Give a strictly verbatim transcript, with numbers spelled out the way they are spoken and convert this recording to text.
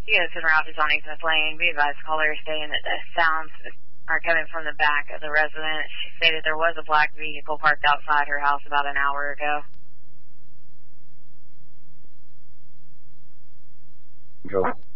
You guys sitting around just on Smith Lane. Be advised, caller saying that the sounds are coming from the back of the residence. She stated there was a black vehicle parked outside her house about an hour ago. Go.